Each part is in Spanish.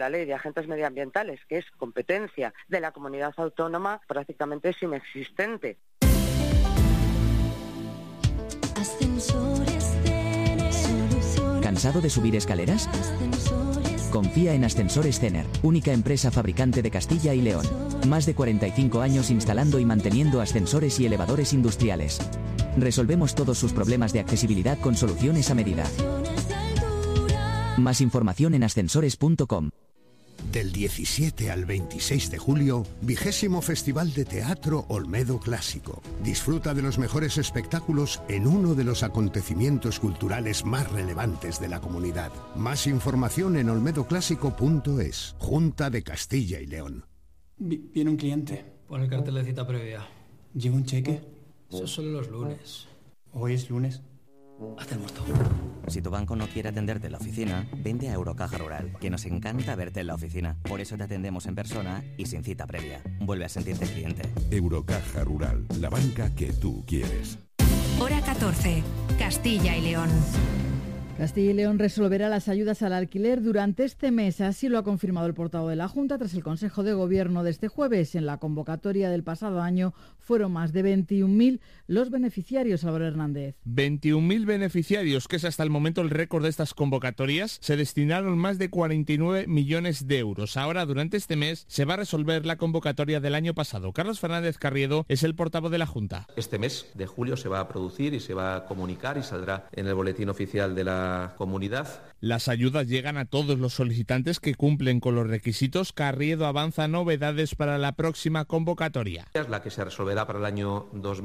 La ley de agentes medioambientales, que es competencia de la comunidad autónoma, prácticamente es inexistente. ¿Cansado de subir escaleras? Confía en Ascensores Zener, única empresa fabricante de Castilla y León. Más de 45 años instalando y manteniendo ascensores y elevadores industriales. Resolvemos todos sus problemas de accesibilidad con soluciones a medida. Más información en ascensores.com. Del 17 al 26 de julio, 20º Festival de Teatro Olmedo Clásico. Disfruta de los mejores espectáculos en uno de los acontecimientos culturales más relevantes de la comunidad. Más información en olmedoclásico.es. Junta de Castilla y León. Viene un cliente. Pon el cartel de cita previa. ¿Lleva un cheque? Eso es solo los lunes. Hoy es lunes. Haz el muerto. Si tu banco no quiere atenderte en la oficina, vente a Eurocaja Rural, que nos encanta verte en la oficina. Por eso te atendemos en persona y sin cita previa. Vuelve a sentirte cliente. Eurocaja Rural, la banca que tú quieres. Hora 14, Castilla y León. Castilla y León resolverá las ayudas al alquiler durante este mes, así lo ha confirmado el portavoz de la Junta tras el Consejo de Gobierno de este jueves. En la convocatoria del pasado año fueron más de 21.000 los beneficiarios, Álvaro Hernández. 21.000 beneficiarios, que es hasta el momento el récord de estas convocatorias. Se destinaron más de 49 millones de euros. Ahora, durante este mes, se va a resolver la convocatoria del año pasado. Carlos Fernández Carriedo es el portavoz de la Junta. Este mes de julio se va a producir y se va a comunicar y saldrá en el boletín oficial de la comunidad. Las ayudas llegan a todos los solicitantes que cumplen con los requisitos. Carriedo avanza novedades para la próxima convocatoria. La que se resolverá para el año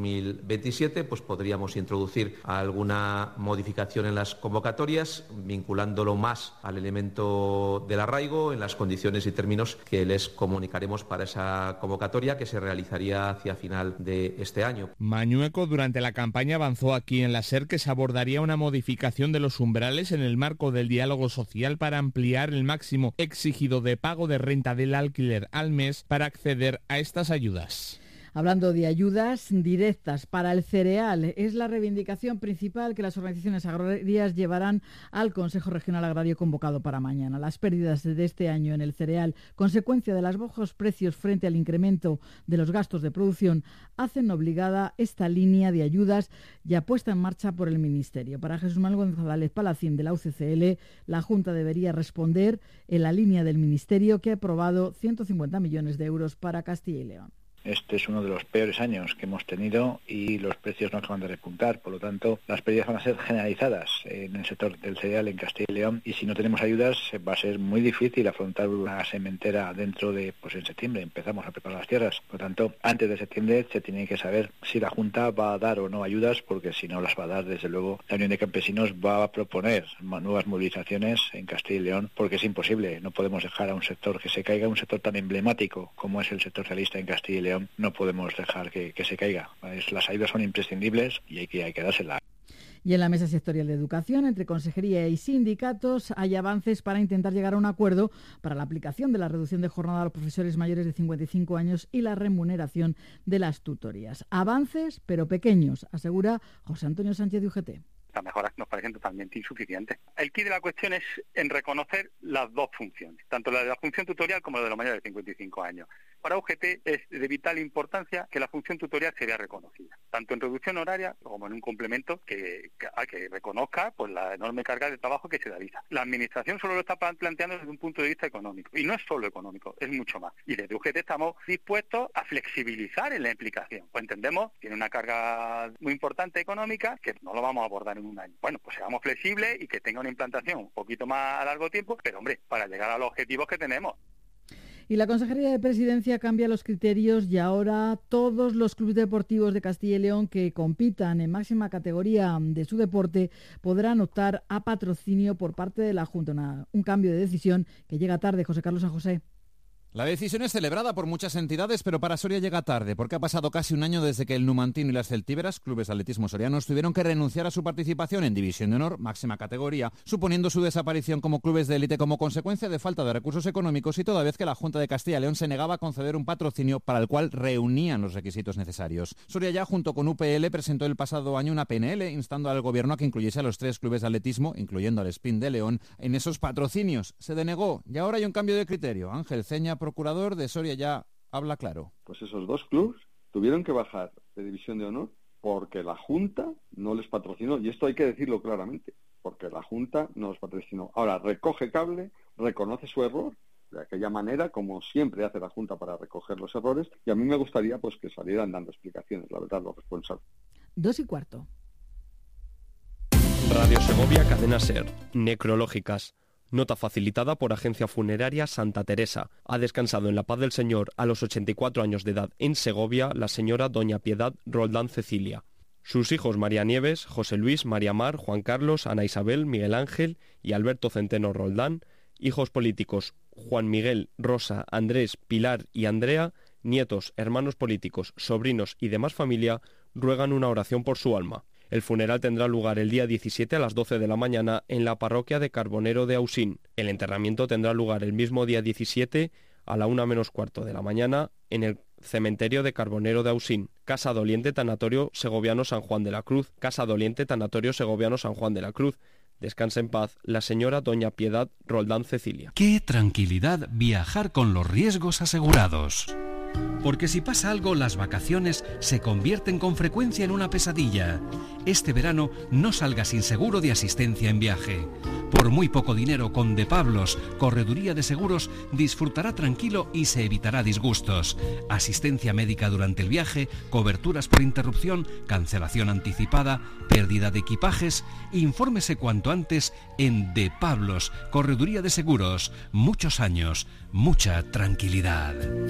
2027, pues podríamos introducir alguna modificación en las convocatorias, vinculándolo más al elemento del arraigo en las condiciones y términos que les comunicaremos para esa convocatoria que se realizaría hacia final de este año. Mañueco durante la campaña avanzó aquí en la SER que se abordaría una modificación de los umbrales en el marco del diálogo social para ampliar el máximo exigido de pago de renta del alquiler al mes para acceder a estas ayudas. Hablando de ayudas directas para el cereal, es la reivindicación principal que las organizaciones agrarias llevarán al Consejo Regional Agrario convocado para mañana. Las pérdidas de este año en el cereal, consecuencia de los bajos precios frente al incremento de los gastos de producción, hacen obligada esta línea de ayudas ya puesta en marcha por el Ministerio. Para Jesús Manuel González Palacín de la UCCL, la Junta debería responder en la línea del Ministerio que ha aprobado 150 millones de euros para Castilla y León. Este es uno de los peores años que hemos tenido y los precios no acaban de repuntar. Por lo tanto, las pérdidas van a ser generalizadas en el sector del cereal en Castilla y León. Y si no tenemos ayudas, va a ser muy difícil afrontar una sementera dentro de, en septiembre. Empezamos a preparar las tierras. Por lo tanto, antes de septiembre se tiene que saber si la Junta va a dar o no ayudas, porque si no las va a dar, desde luego, la Unión de Campesinos va a proponer nuevas movilizaciones en Castilla y León, porque es imposible. No podemos dejar a un sector que se caiga, un sector tan emblemático como es el sector realista en Castilla y León. No podemos dejar que se caiga. Las ayudas son imprescindibles y hay que dárselas. Y en la Mesa Sectorial de Educación, entre Consejería y sindicatos, hay avances para intentar llegar a un acuerdo para la aplicación de la reducción de jornada a los profesores mayores de 55 años y la remuneración de las tutorías. Avances, pero pequeños, asegura José Antonio Sánchez de UGT. Las mejoras nos parecen totalmente insuficientes. El quid de la cuestión es en reconocer las dos funciones, tanto la de la función tutorial como la de los mayores de 55 años. Para UGT es de vital importancia que la función tutorial se vea reconocida, tanto en reducción horaria como en un complemento que reconozca pues la enorme carga de trabajo que se realiza. La Administración solo lo está planteando desde un punto de vista económico, y no es solo económico, es mucho más. Y desde UGT estamos dispuestos a flexibilizar en la implicación. Pues entendemos que tiene una carga muy importante económica que no lo vamos a abordar en un año. Bueno, pues seamos flexibles y que tenga una implantación un poquito más a largo tiempo, pero hombre, para llegar a los objetivos que tenemos. Y la Consejería de Presidencia cambia los criterios y ahora todos los clubes deportivos de Castilla y León que compitan en máxima categoría de su deporte podrán optar a patrocinio por parte de la Junta. Un cambio de decisión que llega tarde. José Carlos San José. La decisión es celebrada por muchas entidades, pero para Soria llega tarde, porque ha pasado casi un año desde que el Numantino y las Celtíberas, clubes de atletismo sorianos, tuvieron que renunciar a su participación en División de Honor, máxima categoría, suponiendo su desaparición como clubes de élite como consecuencia de falta de recursos económicos y toda vez que la Junta de Castilla y León se negaba a conceder un patrocinio para el cual reunían los requisitos necesarios. Soria ya, junto con UPL, presentó el pasado año una PNL instando al gobierno a que incluyese a los 3 clubes de atletismo, incluyendo al Spin de León, en esos patrocinios. Se denegó y ahora hay un cambio de criterio. Ángel Ceña, procurador de Soria, ya habla claro. Pues esos 2 clubes tuvieron que bajar de División de Honor porque la Junta no les patrocinó, y esto hay que decirlo claramente, porque la Junta no los patrocinó. Ahora recoge cable, reconoce su error, de aquella manera, como siempre hace la Junta para recoger los errores, y a mí me gustaría pues que salieran dando explicaciones, la verdad, los responsables. 2:15. Radio Segovia, Cadena SER. Necrológicas. Nota facilitada por Agencia Funeraria Santa Teresa. Ha descansado en la paz del Señor a los 84 años de edad en Segovia la señora Doña Piedad Roldán Cecilia. Sus hijos María Nieves, José Luis, María Mar, Juan Carlos, Ana Isabel, Miguel Ángel y Alberto Centeno Roldán. Hijos políticos Juan Miguel, Rosa, Andrés, Pilar y Andrea. Nietos, hermanos políticos, sobrinos y demás familia ruegan una oración por su alma. El funeral tendrá lugar el día 17 a las 12 de la mañana en la parroquia de Carbonero de Ausín. El enterramiento tendrá lugar el mismo día 17 a la 1:15 de la mañana en el cementerio de Carbonero de Ausín. Casa Doliente, Tanatorio Segoviano San Juan de la Cruz. Casa Doliente, Tanatorio Segoviano San Juan de la Cruz. Descansa en paz la señora Doña Piedad Roldán Cecilia. ¡Qué tranquilidad viajar con los riesgos asegurados! Porque si pasa algo, las vacaciones se convierten con frecuencia en una pesadilla. Este verano no salga sin seguro de asistencia en viaje. Por muy poco dinero, con De Pablos, Correduría de Seguros, disfrutará tranquilo y se evitará disgustos. Asistencia médica durante el viaje, coberturas por interrupción, cancelación anticipada, pérdida de equipajes. Infórmese cuanto antes en De Pablos, Correduría de Seguros. Muchos años, mucha tranquilidad.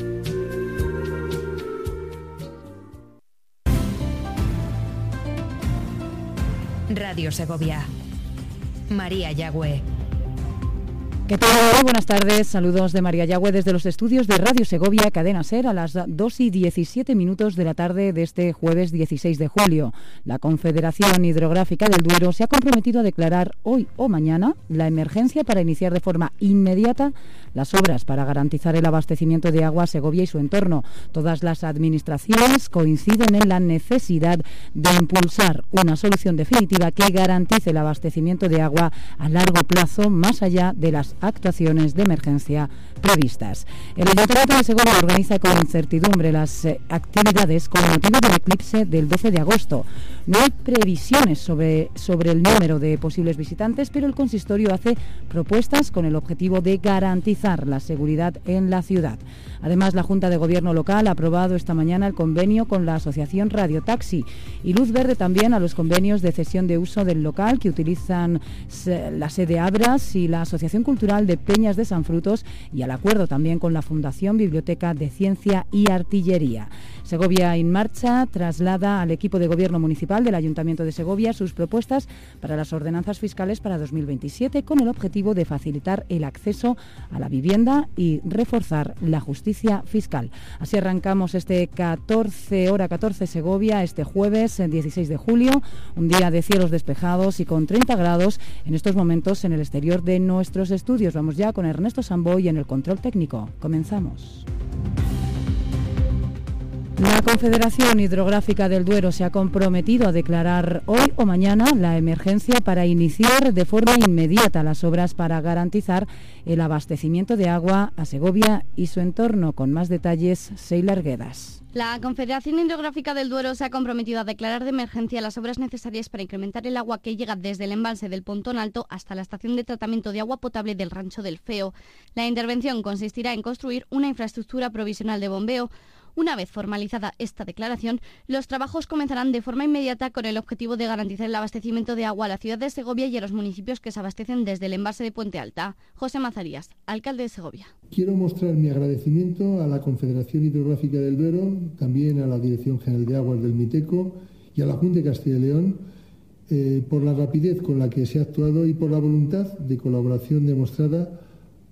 Radio Segovia. María Yagüe. ¿Qué tal? Muy buenas tardes, saludos de María Yagüe desde los estudios de Radio Segovia, Cadena SER, a las 2:17 de la tarde de este jueves 16 de julio. La Confederación Hidrográfica del Duero se ha comprometido a declarar hoy o mañana la emergencia para iniciar de forma inmediata las obras para garantizar el abastecimiento de agua a Segovia y su entorno. Todas las administraciones coinciden en la necesidad de impulsar una solución definitiva que garantice el abastecimiento de agua a largo plazo, más allá de las actuaciones de emergencia previstas. El Ayuntamiento de Segovia organiza con incertidumbre las actividades con motivo del eclipse del 12 de agosto. No hay previsiones sobre el número de posibles visitantes, pero el consistorio hace propuestas con el objetivo de garantizar la seguridad en la ciudad. Además, la Junta de Gobierno local ha aprobado esta mañana el convenio con la Asociación Radio Taxi y luz verde también a los convenios de cesión de uso del local que utilizan la sede Abras y la Asociación Cultural de Peñas de San Frutos, y al acuerdo también con la Fundación Biblioteca de Ciencia y Artillería. Segovia en Marcha traslada al equipo de gobierno municipal del Ayuntamiento de Segovia sus propuestas para las ordenanzas fiscales para 2027 con el objetivo de facilitar el acceso a la vivienda y reforzar la justicia fiscal. Así arrancamos este 14 Segovia, este jueves 16 de julio, un día de cielos despejados y con 30 grados en estos momentos en el exterior de nuestros estudios. Vamos ya con Ernesto Samboy en el control técnico. Comenzamos. La Confederación Hidrográfica del Duero se ha comprometido a declarar hoy o mañana la emergencia para iniciar de forma inmediata las obras para garantizar el abastecimiento de agua a Segovia y su entorno. Con más detalles, Seila Arguedas. La Confederación Hidrográfica del Duero se ha comprometido a declarar de emergencia las obras necesarias para incrementar el agua que llega desde el embalse del Pontón Alto hasta la estación de tratamiento de agua potable del Rancho del Feo. La intervención consistirá en construir una infraestructura provisional de bombeo. Una vez formalizada esta declaración, los trabajos comenzarán de forma inmediata con el objetivo de garantizar el abastecimiento de agua a la ciudad de Segovia y a los municipios que se abastecen desde el embalse de Puente Alta. José Mazarías, alcalde de Segovia. Quiero mostrar mi agradecimiento a la Confederación Hidrográfica del Duero, también a la Dirección General de Aguas del Miteco y a la Junta de Castilla y León por la rapidez con la que se ha actuado y por la voluntad de colaboración demostrada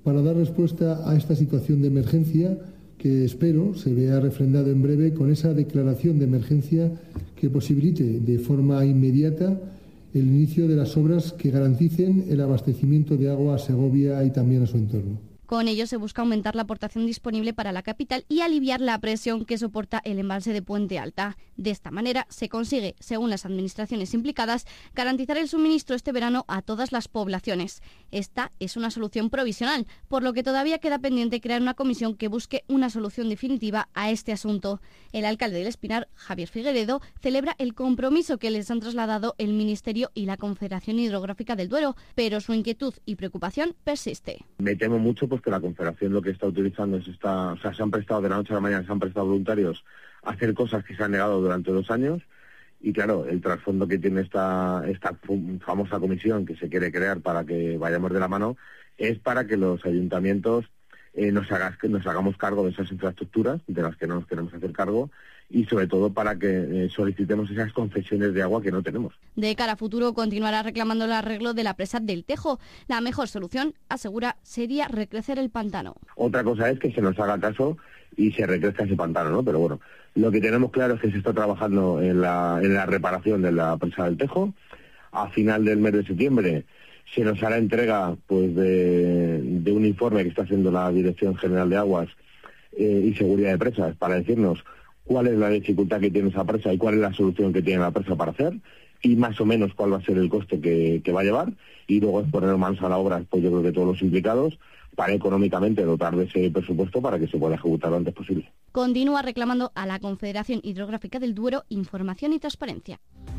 para dar respuesta a esta situación de emergencia que espero se vea refrendado en breve con esa declaración de emergencia que posibilite de forma inmediata el inicio de las obras que garanticen el abastecimiento de agua a Segovia y también a su entorno. Con ello se busca aumentar la aportación disponible para la capital y aliviar la presión que soporta el embalse de Puente Alta. De esta manera se consigue, según las administraciones implicadas, garantizar el suministro este verano a todas las poblaciones. Esta es una solución provisional, por lo que todavía queda pendiente crear una comisión que busque una solución definitiva a este asunto. El alcalde del Espinar, Javier Figueredo, celebra el compromiso que les han trasladado el Ministerio y la Confederación Hidrográfica del Duero, pero su inquietud y preocupación persiste. Me temo mucho que la Confederación lo que está utilizando es se han prestado de la noche a la mañana, se han prestado voluntarios a hacer cosas que se han negado durante 2 años y claro, el trasfondo que tiene esta famosa comisión que se quiere crear para que vayamos de la mano es para que los ayuntamientos nos hagamos cargo de esas infraestructuras de las que no nos queremos hacer cargo y sobre todo para que solicitemos esas concesiones de agua que no tenemos. De cara a futuro continuará reclamando el arreglo de la presa del Tejo. La mejor solución, asegura, sería recrecer el pantano. Otra cosa es que se nos haga caso y se recrezca ese pantano, ¿no? Pero bueno, lo que tenemos claro es que se está trabajando en la reparación de la presa del Tejo. A final del mes de septiembre se nos hará entrega pues de un informe que está haciendo la Dirección General de Aguas y Seguridad de Presas para decirnos cuál es la dificultad que tiene esa presa y cuál es la solución que tiene la presa para hacer y más o menos cuál va a ser el coste que va a llevar y luego es poner manos a la obra, pues yo creo que todos los implicados para económicamente dotar de ese presupuesto para que se pueda ejecutar lo antes posible. Continúa reclamando a la Confederación Hidrográfica del Duero información y transparencia.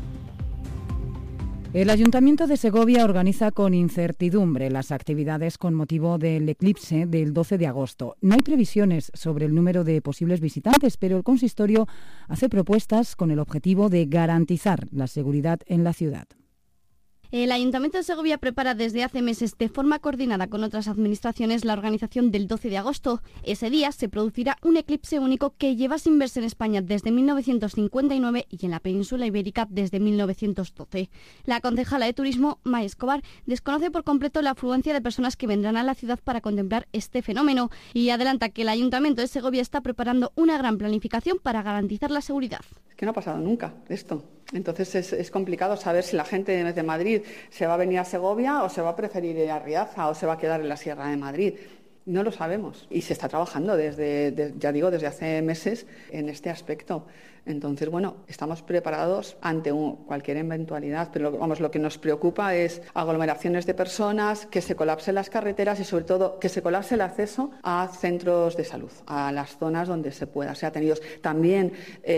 El Ayuntamiento de Segovia organiza con incertidumbre las actividades con motivo del eclipse del 12 de agosto. No hay previsiones sobre el número de posibles visitantes, pero el consistorio hace propuestas con el objetivo de garantizar la seguridad en la ciudad. El Ayuntamiento de Segovia prepara desde hace meses de forma coordinada con otras administraciones la organización del 12 de agosto. Ese día se producirá un eclipse único que lleva sin verse en España desde 1959 y en la península ibérica desde 1912. La concejala de Turismo, May Escobar, desconoce por completo la afluencia de personas que vendrán a la ciudad para contemplar este fenómeno y adelanta que el Ayuntamiento de Segovia está preparando una gran planificación para garantizar la seguridad. Es que no ha pasado nunca esto. Entonces es complicado saber si la gente de Madrid se va a venir a Segovia o se va a preferir ir a Riaza o se va a quedar en la Sierra de Madrid. No lo sabemos y se está trabajando desde hace meses en este aspecto. Entonces, bueno, estamos preparados ante cualquier eventualidad, pero lo que nos preocupa es aglomeraciones de personas, que se colapsen las carreteras y sobre todo que se colapse el acceso a centros de salud, a las zonas donde se pueda ser atendidos. También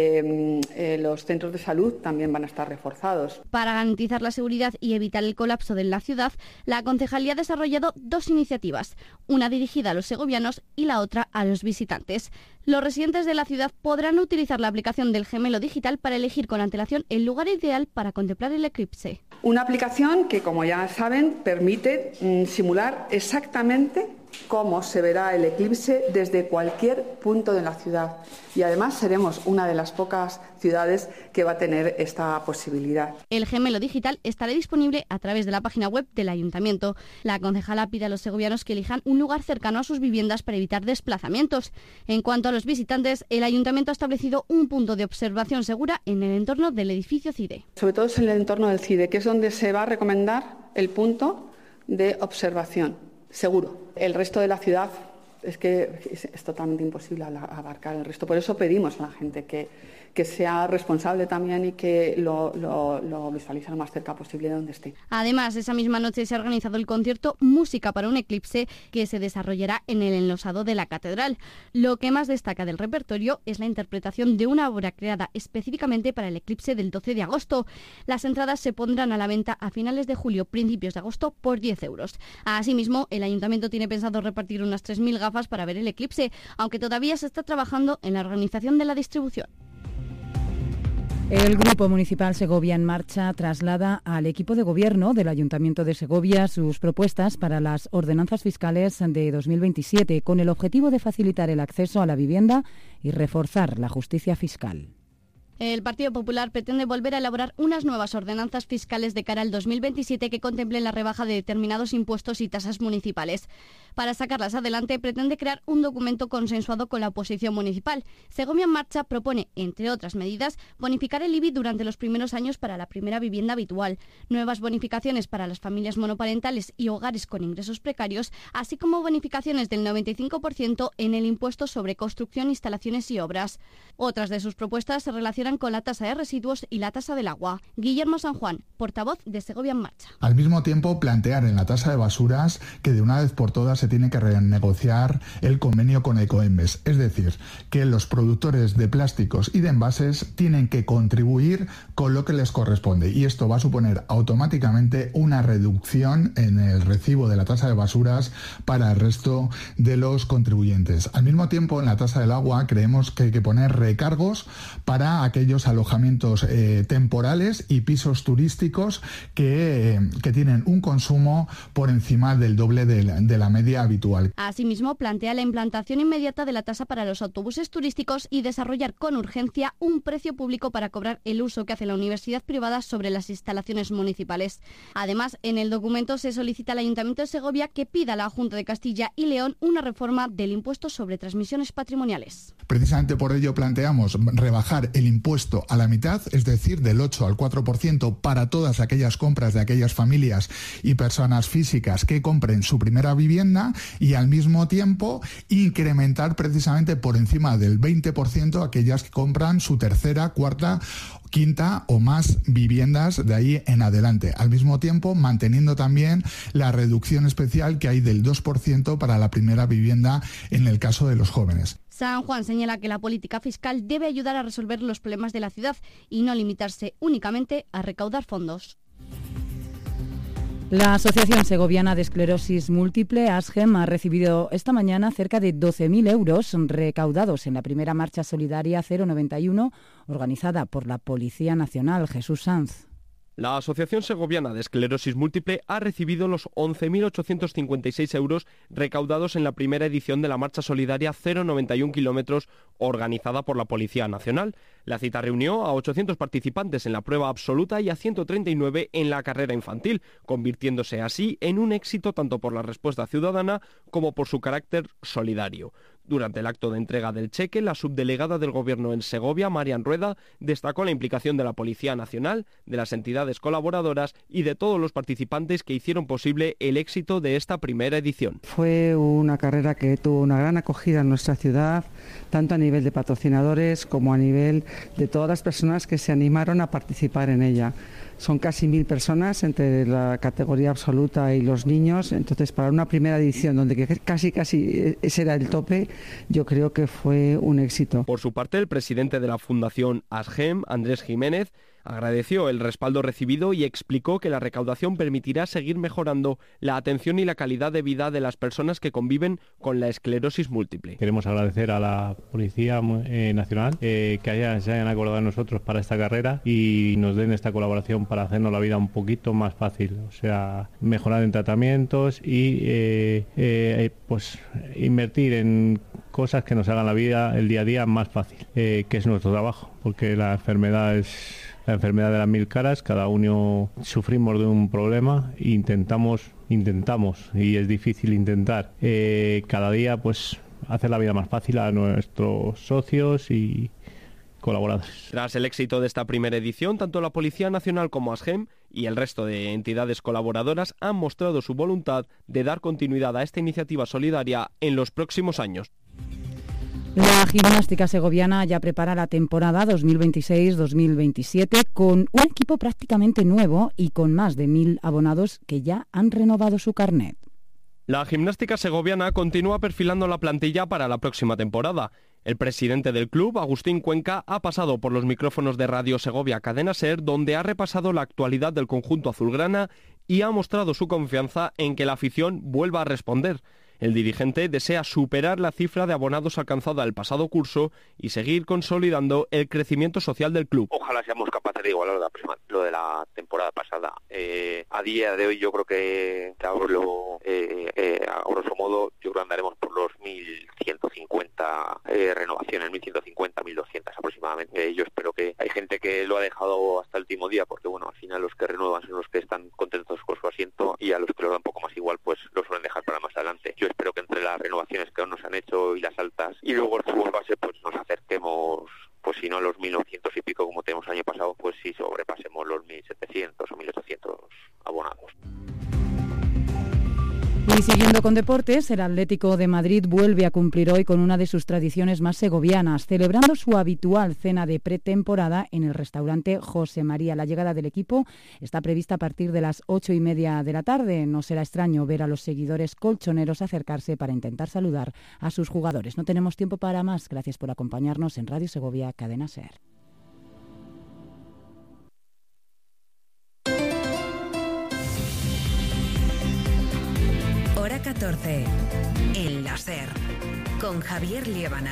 los centros de salud también van a estar reforzados. Para garantizar la seguridad y evitar el colapso de la ciudad, la concejalía ha desarrollado 2 iniciativas, una dirigida a los segovianos y la otra a los visitantes. Los residentes de la ciudad podrán utilizar la aplicación del Gemelo Digital para elegir con antelación el lugar ideal para contemplar el eclipse. Una aplicación que, como ya saben, permite simular exactamente cómo se verá el eclipse desde cualquier punto de la ciudad. Y además seremos una de las pocas ciudades que va a tener esta posibilidad. El Gemelo Digital estará disponible a través de la página web del Ayuntamiento. La concejala pide a los segovianos que elijan un lugar cercano a sus viviendas para evitar desplazamientos. En cuanto a los visitantes, el Ayuntamiento ha establecido un punto de observación segura en el entorno del edificio CIDE. Sobre todo es en el entorno del CIDE, que es donde se va a recomendar el punto de observación seguro. El resto de la ciudad es que es totalmente imposible abarcar el resto. Por eso pedimos a la gente que sea responsable también y que lo visualice lo más cerca posible de donde esté. Además, esa misma noche se ha organizado el concierto Música para un eclipse que se desarrollará en el enlosado de la catedral. Lo que más destaca del repertorio es la interpretación de una obra creada específicamente para el eclipse del 12 de agosto. Las entradas se pondrán a la venta a finales de julio, principios de agosto, por 10 euros. Asimismo, el Ayuntamiento tiene pensado repartir unas 3.000 gafas para ver el eclipse, aunque todavía se está trabajando en la organización de la distribución. El Grupo Municipal Segovia en Marcha traslada al equipo de gobierno del Ayuntamiento de Segovia sus propuestas para las ordenanzas fiscales de 2027, con el objetivo de facilitar el acceso a la vivienda y reforzar la justicia fiscal. El Partido Popular pretende volver a elaborar unas nuevas ordenanzas fiscales de cara al 2027 que contemplen la rebaja de determinados impuestos y tasas municipales. Para sacarlas adelante, pretende crear un documento consensuado con la oposición municipal. Segovia en Marcha propone, entre otras medidas, bonificar el IBI durante los primeros años para la primera vivienda habitual, nuevas bonificaciones para las familias monoparentales y hogares con ingresos precarios, así como bonificaciones del 95% en el impuesto sobre construcción, instalaciones y obras. Otras de sus propuestas se relacionan con la tasa de residuos y la tasa del agua. Guillermo San Juan, portavoz de Segovia en Marcha. Al mismo tiempo, plantear en la tasa de basuras que de una vez por todas se tiene que renegociar el convenio con Ecoembes, es decir, que los productores de plásticos y de envases tienen que contribuir con lo que les corresponde, y esto va a suponer automáticamente una reducción en el recibo de la tasa de basuras para el resto de los contribuyentes. Al mismo tiempo, en la tasa del agua creemos que hay que poner recargos para aquellos alojamientos temporales y pisos turísticos que tienen un consumo por encima del doble de la media habitual. Asimismo, plantea la implantación inmediata de la tasa para los autobuses turísticos y desarrollar con urgencia un precio público para cobrar el uso que hace la universidad privada sobre las instalaciones municipales. Además, en el documento se solicita al Ayuntamiento de Segovia que pida a la Junta de Castilla y León una reforma del impuesto sobre transmisiones patrimoniales. Precisamente por ello planteamos rebajar el impuesto a la mitad, es decir, del 8 al 4% para todas aquellas compras de aquellas familias y personas físicas que compren su primera vivienda, y al mismo tiempo incrementar precisamente por encima del 20% aquellas que compran su tercera, cuarta, quinta o más viviendas de ahí en adelante. Al mismo tiempo, manteniendo también la reducción especial que hay del 2% para la primera vivienda en el caso de los jóvenes. San Juan señala que la política fiscal debe ayudar a resolver los problemas de la ciudad y no limitarse únicamente a recaudar fondos. La Asociación Segoviana de Esclerosis Múltiple, ASGEM, ha recibido esta mañana cerca de 12.000 euros recaudados en la primera marcha solidaria 091 organizada por la Policía Nacional. Jesús Sanz. La Asociación Segoviana de Esclerosis Múltiple ha recibido los 11.856 euros recaudados en la primera edición de la marcha solidaria 091 kilómetros organizada por la Policía Nacional. La cita reunió a 800 participantes en la prueba absoluta y a 139 en la carrera infantil, convirtiéndose así en un éxito tanto por la respuesta ciudadana como por su carácter solidario. Durante el acto de entrega del cheque, la subdelegada del Gobierno en Segovia, Marian Rueda, destacó la implicación de la Policía Nacional, de las entidades colaboradoras y de todos los participantes que hicieron posible el éxito de esta primera edición. Fue una carrera que tuvo una gran acogida en nuestra ciudad, tanto a nivel de patrocinadores como a nivel de todas las personas que se animaron a participar en ella. Son casi 1.000 personas entre la categoría absoluta y los niños, entonces para una primera edición donde casi ese era el tope, yo creo que fue un éxito. Por su parte, el presidente de la Fundación ASGEM, Andrés Jiménez, agradeció el respaldo recibido y explicó que la recaudación permitirá seguir mejorando la atención y la calidad de vida de las personas que conviven con la esclerosis múltiple. Queremos agradecer a la Policía Nacional que se hayan acordado de nosotros para esta carrera y nos den esta colaboración para hacernos la vida un poquito más fácil, o sea, mejorar en tratamientos y pues invertir en cosas que nos hagan la vida, el día a día, más fácil, que es nuestro trabajo, porque la enfermedad es la enfermedad de las 1000 caras, cada uno sufrimos de un problema e intentamos, y es difícil intentar, cada día pues hacer la vida más fácil a nuestros socios y colaboradores. Tras el éxito de esta primera edición, tanto la Policía Nacional como ASGEM y el resto de entidades colaboradoras han mostrado su voluntad de dar continuidad a esta iniciativa solidaria en los próximos años. La gimnástica segoviana ya prepara la temporada 2026-2027 con un equipo prácticamente nuevo y con más de 1.000 abonados que ya han renovado su carnet. La gimnástica segoviana continúa perfilando la plantilla para la próxima temporada. El presidente del club, Agustín Cuenca, ha pasado por los micrófonos de Radio Segovia Cadena Ser, donde ha repasado la actualidad del conjunto azulgrana y ha mostrado su confianza en que la afición vuelva a responder. El dirigente desea superar la cifra de abonados alcanzada el pasado curso y seguir consolidando el crecimiento social del club. Ojalá seamos capaces de igualar lo de la temporada pasada. A día de hoy yo creo que a grosso modo yo creo que andaremos por los 1.150 renovaciones, 1.150, 1.200 aproximadamente. Yo espero que Hay gente que lo ha dejado hasta el último día porque, bueno, al final los que renuevan son los que están contentos con su asiento y a los que lo da un poco más igual, pues lo suelen dejar para más adelante. Yo espero que entre las renovaciones que aún nos han hecho y las altas y luego el fútbol base, pues nos acerquemos, pues si no los 1.900 y pico como tenemos el año pasado, pues sí sobrepasemos los 1.700 o 1.800 abonados. Y siguiendo con deportes, el Atlético de Madrid vuelve a cumplir hoy con una de sus tradiciones más segovianas, celebrando su habitual cena de pretemporada en el restaurante José María. La llegada del equipo está prevista a partir de las 8:30 de la tarde. No será extraño ver a los seguidores colchoneros acercarse para intentar saludar a sus jugadores. No tenemos tiempo para más. Gracias por acompañarnos en Radio Segovia, Cadena SER. Hora 14, en la SER, con Javier Liébana.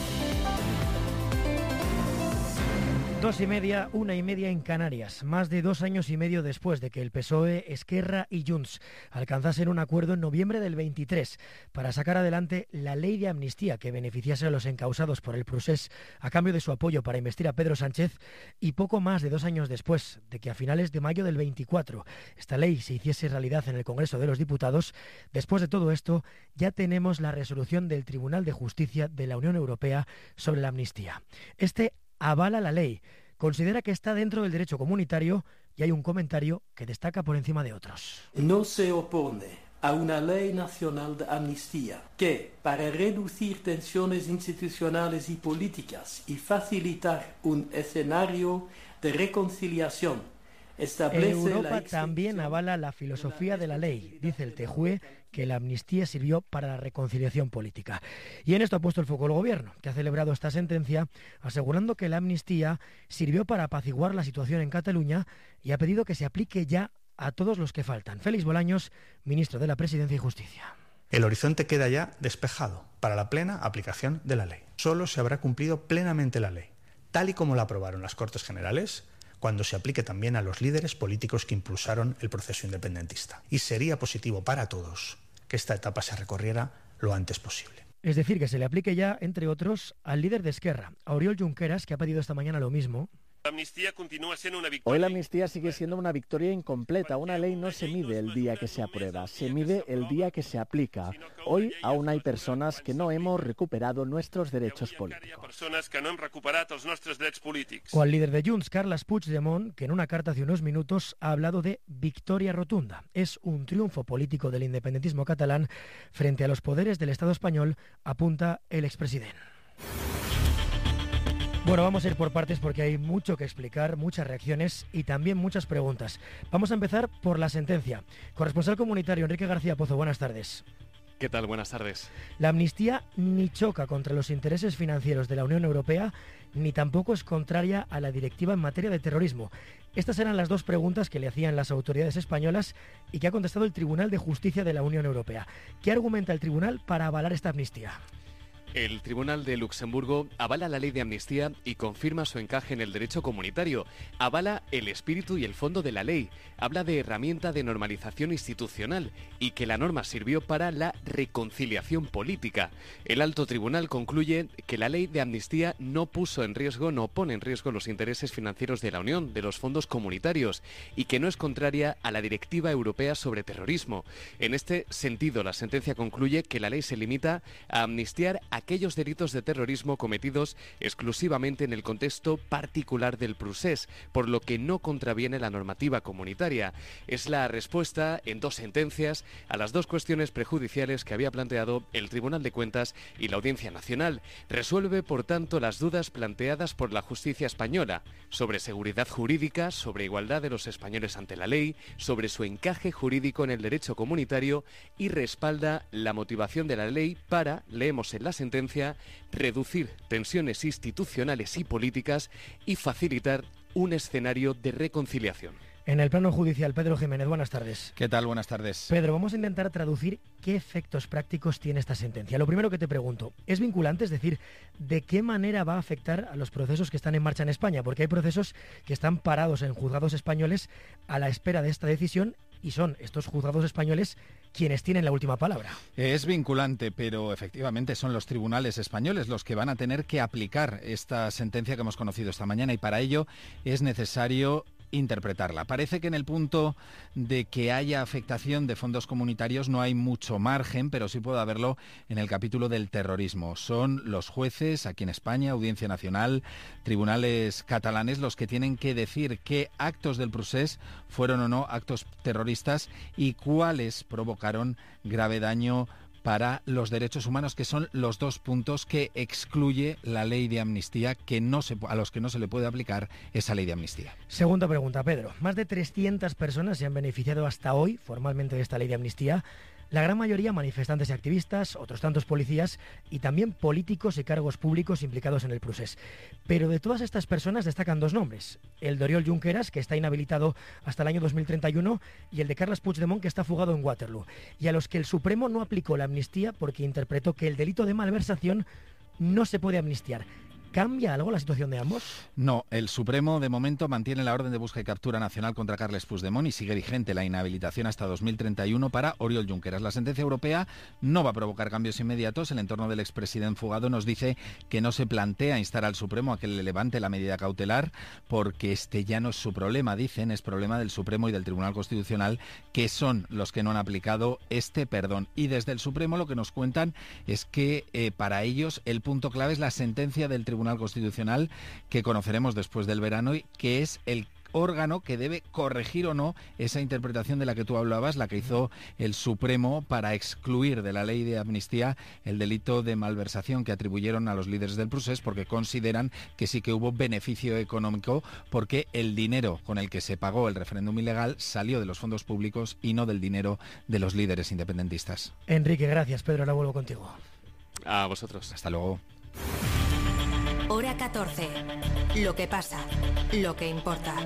2:30, 1:30 en Canarias. Más de 2 años y medio después de que el PSOE, Esquerra y Junts alcanzasen un acuerdo en noviembre del 23 para sacar adelante la ley de amnistía que beneficiase a los encausados por el procés a cambio de su apoyo para investir a Pedro Sánchez, y poco más de 2 años después de que a finales de mayo del 24 esta ley se hiciese realidad en el Congreso de los Diputados, después de todo esto ya tenemos la resolución del Tribunal de Justicia de la Unión Europea sobre la amnistía. Este avala la ley, considera que está dentro del derecho comunitario y hay un comentario que destaca por encima de otros. No se opone a una ley nacional de amnistía que, para reducir tensiones institucionales y políticas y facilitar un escenario de reconciliación, Europa también avala la filosofía de la ley. Dice el TJUE que la amnistía sirvió para la reconciliación política. Y en esto ha puesto el foco el Gobierno, que ha celebrado esta sentencia asegurando que la amnistía sirvió para apaciguar la situación en Cataluña y ha pedido que se aplique ya a todos los que faltan. Félix Bolaños, ministro de la Presidencia y Justicia. El horizonte queda ya despejado para la plena aplicación de la ley. Solo se habrá cumplido plenamente la ley, tal y como la aprobaron las Cortes Generales, cuando se aplique también a los líderes políticos que impulsaron el proceso independentista. Y sería positivo para todos que esta etapa se recorriera lo antes posible. Es decir, que se le aplique ya, entre otros, al líder de Esquerra, a Oriol Junqueras, que ha pedido esta mañana lo mismo. La amnistía continúa siendo una victoria. Hoy la amnistía sigue siendo una victoria incompleta. Una ley no se mide el día que se aprueba, se mide el día que se aplica. Hoy aún hay personas que no hemos recuperado nuestros derechos políticos. O al líder de Junts, Carles Puigdemont, que en una carta hace unos minutos ha hablado de victoria rotunda. Es un triunfo político del independentismo catalán frente a los poderes del Estado español, apunta el expresidente. Bueno, vamos a ir por partes porque hay mucho que explicar, muchas reacciones y también muchas preguntas. Vamos a empezar por la sentencia. Corresponsal comunitario Enrique García Pozo, buenas tardes. ¿Qué tal? Buenas tardes. La amnistía ni choca contra los intereses financieros de la Unión Europea, ni tampoco es contraria a la directiva en materia de terrorismo. Estas eran las dos preguntas que le hacían las autoridades españolas y que ha contestado el Tribunal de Justicia de la Unión Europea. ¿Qué argumenta el tribunal para avalar esta amnistía? El Tribunal de Luxemburgo avala la ley de amnistía y confirma su encaje en el derecho comunitario. Avala el espíritu y el fondo de la ley. Habla de herramienta de normalización institucional y que la norma sirvió para la reconciliación política. El alto tribunal concluye que la ley de amnistía no pone en riesgo los intereses financieros de la Unión, de los fondos comunitarios, y que no es contraria a la Directiva Europea sobre Terrorismo. En este sentido, la sentencia concluye que la ley se limita a amnistiar aquellos delitos de terrorismo cometidos exclusivamente en el contexto particular del procés, por lo que no contraviene la normativa comunitaria. Es la respuesta en dos sentencias a las dos cuestiones prejudiciales que había planteado el Tribunal de Cuentas y la Audiencia Nacional. Resuelve, por tanto, las dudas planteadas por la justicia española sobre seguridad jurídica, sobre igualdad de los españoles ante la ley, sobre su encaje jurídico en el derecho comunitario y respalda la motivación de la ley para, leemos en la sentencia, reducir tensiones institucionales y políticas y facilitar un escenario de reconciliación. En el plano judicial, Pedro Jiménez, buenas tardes. ¿Qué tal? Buenas tardes. Pedro, vamos a intentar traducir qué efectos prácticos tiene esta sentencia. Lo primero que te pregunto, ¿es vinculante? Es decir, ¿de qué manera va a afectar a los procesos que están en marcha en España? Porque hay procesos que están parados en juzgados españoles a la espera de esta decisión y son estos juzgados españoles quienes tienen la última palabra. Es vinculante, pero efectivamente son los tribunales españoles los que van a tener que aplicar esta sentencia que hemos conocido esta mañana, y para ello es necesario interpretarla. Parece que en el punto de que haya afectación de fondos comunitarios no hay mucho margen, pero sí puede haberlo en el capítulo del terrorismo. Son los jueces aquí en España, Audiencia Nacional, tribunales catalanes, los que tienen que decir qué actos del procés fueron o no actos terroristas y cuáles provocaron grave daño para los derechos humanos, que son los dos puntos que excluye la ley de amnistía, a los que no se le puede aplicar esa ley de amnistía. Segunda pregunta, Pedro. Más de 300 personas se han beneficiado hasta hoy formalmente de esta ley de amnistía. La gran mayoría manifestantes y activistas, otros tantos policías y también políticos y cargos públicos implicados en el procés. Pero de todas estas personas destacan dos nombres: el de Oriol Junqueras, que está inhabilitado hasta el año 2031, y el de Carles Puigdemont, que está fugado en Waterloo, y a los que el Supremo no aplicó la amnistía porque interpretó que el delito de malversación no se puede amnistiar. ¿Cambia algo la situación de ambos? No, el Supremo de momento mantiene la orden de búsqueda y captura nacional contra Carles Puigdemont y sigue vigente la inhabilitación hasta 2031 para Oriol Junqueras. La sentencia europea no va a provocar cambios inmediatos. El entorno del expresidente fugado nos dice que no se plantea instar al Supremo a que le levante la medida cautelar porque este ya no es su problema, dicen, es problema del Supremo y del Tribunal Constitucional, que son los que no han aplicado este perdón. Y desde el Supremo lo que nos cuentan es que para ellos el punto clave es la sentencia del Tribunal Constitucional, que conoceremos después del verano, y que es el órgano que debe corregir o no esa interpretación de la que tú hablabas, la que hizo el Supremo para excluir de la ley de amnistía el delito de malversación que atribuyeron a los líderes del procés, porque consideran que sí que hubo beneficio económico, porque el dinero con el que se pagó el referéndum ilegal salió de los fondos públicos y no del dinero de los líderes independentistas. Enrique, gracias. Pedro, ahora vuelvo contigo. A vosotros. Hasta luego. Hora 14. Lo que pasa, lo que importa.